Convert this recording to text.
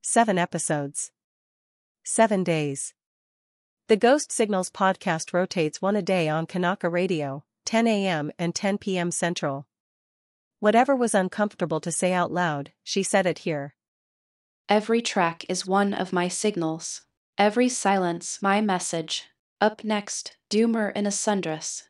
7 episodes. 7 days. The Ghost Signals podcast rotates one a day on Kanaka Radio, 10 a.m. and 10 p.m. Central. Whatever was uncomfortable to say out loud, she said it here. Every track is one of my signals. Every silence my message. Up next, Doomer in a sundress.